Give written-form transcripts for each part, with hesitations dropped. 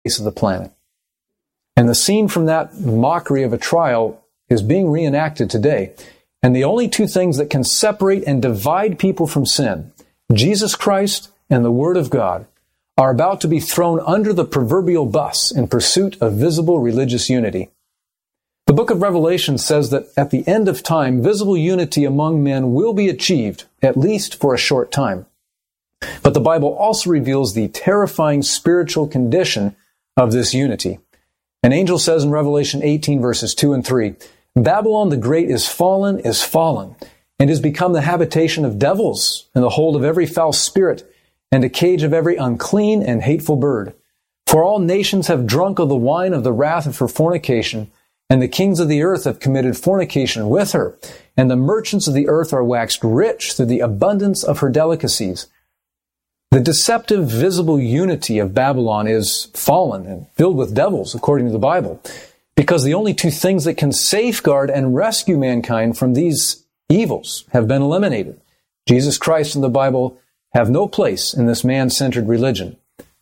face of the planet. And the scene from that mockery of a trial is being reenacted today. And the only two things that can separate and divide people from sin, Jesus Christ and the Word of God, are about to be thrown under the proverbial bus in pursuit of visible religious unity. The book of Revelation says that at the end of time, visible unity among men will be achieved, at least for a short time. But the Bible also reveals the terrifying spiritual condition of this unity. An angel says in Revelation 18, verses 2 and 3, Babylon the Great is fallen, and is become the habitation of devils, and the hold of every foul spirit, and a cage of every unclean and hateful bird. For all nations have drunk of the wine of the wrath of her fornication, and the kings of the earth have committed fornication with her, and the merchants of the earth are waxed rich through the abundance of her delicacies. The deceptive visible unity of Babylon is fallen and filled with devils, according to the Bible, because the only two things that can safeguard and rescue mankind from these evils have been eliminated. Jesus Christ and the Bible have no place in this man-centered religion.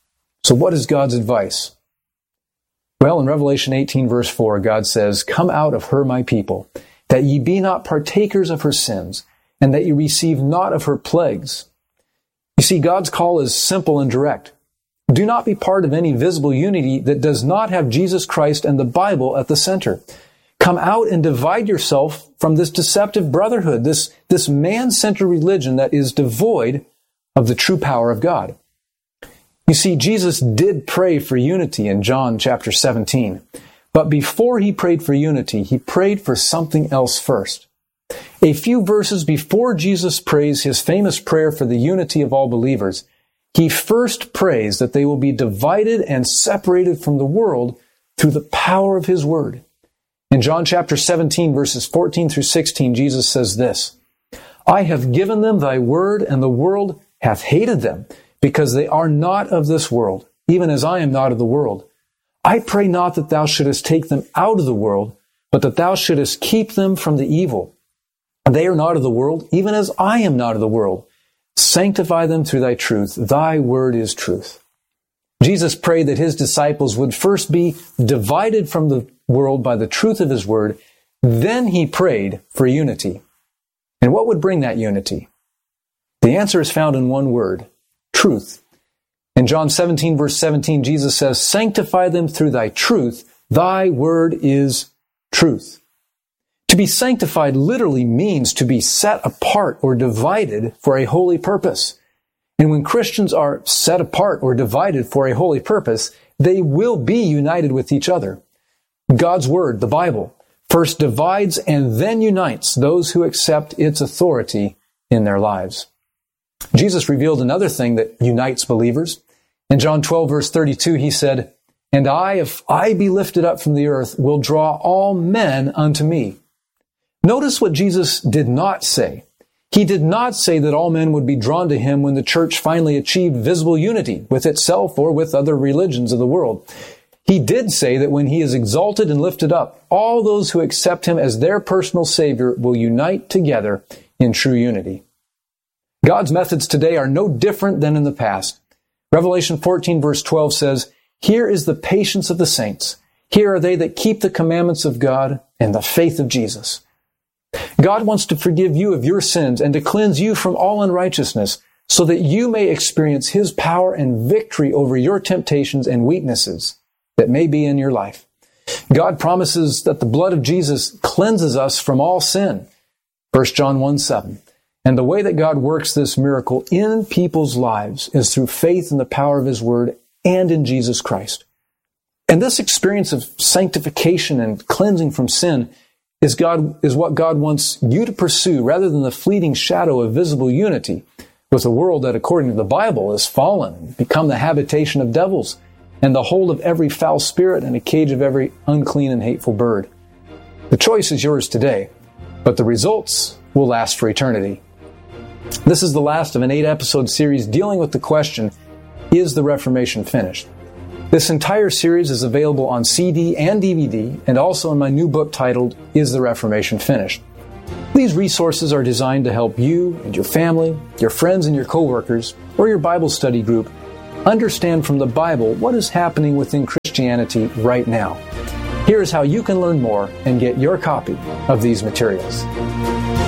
So what is God's advice? Well, in Revelation 18, verse 4, God says, Come out of her, my people, that ye be not partakers of her sins, and that ye receive not of her plagues. You see, God's call is simple and direct. Do not be part of any visible unity that does not have Jesus Christ and the Bible at the center. Come out and divide yourself from this deceptive brotherhood, this man-centered religion that is devoid of the true power of God. You see, Jesus did pray for unity in John chapter 17. But before he prayed for unity, he prayed for something else first. A few verses before Jesus prays his famous prayer for the unity of all believers, he first prays that they will be divided and separated from the world through the power of his word. In John chapter 17, verses 14 through 16, Jesus says this, I have given them thy word, and the world hath hated them, because they are not of this world, even as I am not of the world. I pray not that thou shouldest take them out of the world, but that thou shouldest keep them from the evil. They are not of the world, even as I am not of the world. Sanctify them through thy truth. Thy word is truth. Jesus prayed that his disciples would first be divided from the world by the truth of his word. Then he prayed for unity. And what would bring that unity? The answer is found in one word, truth. In John 17, verse 17, Jesus says, Sanctify them through thy truth. Thy word is truth. To be sanctified literally means to be set apart or divided for a holy purpose. And when Christians are set apart or divided for a holy purpose, they will be united with each other. God's word, the Bible, first divides and then unites those who accept its authority in their lives. Jesus revealed another thing that unites believers. In John 12, verse 32, he said, And I, if I be lifted up from the earth, will draw all men unto me. Notice what Jesus did not say. He did not say that all men would be drawn to him when the church finally achieved visible unity with itself or with other religions of the world. He did say that when he is exalted and lifted up, all those who accept him as their personal Savior will unite together in true unity. God's methods today are no different than in the past. Revelation 14, verse 12 says, Here is the patience of the saints. Here are they that keep the commandments of God and the faith of Jesus. God wants to forgive you of your sins and to cleanse you from all unrighteousness so that you may experience his power and victory over your temptations and weaknesses that may be in your life. God promises that the blood of Jesus cleanses us from all sin. 1 John 1:7. And the way that God works this miracle in people's lives is through faith in the power of his word and in Jesus Christ. And this experience of sanctification and cleansing from sin is what God wants you to pursue rather than the fleeting shadow of visible unity with a world that, according to the Bible, is fallen and become the habitation of devils and the hold of every foul spirit and a cage of every unclean and hateful bird. The choice is yours today, but the results will last for eternity. This is the last of an 8-episode series dealing with the question, is the Reformation finished? This entire series is available on CD and DVD and also in my new book titled, Is the Reformation Finished? These resources are designed to help you and your family, your friends and your coworkers, or your Bible study group understand from the Bible what is happening within Christianity right now. Here's how you can learn more and get your copy of these materials.